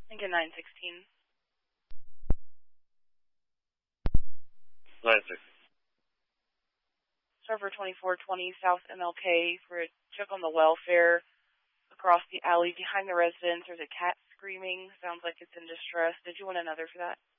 Lincoln 916. 916. Server 2420 South MLK for a check on the welfare. Across the alley behind the residence, there's a cat screaming. Sounds like it's in distress. Did you want another for that?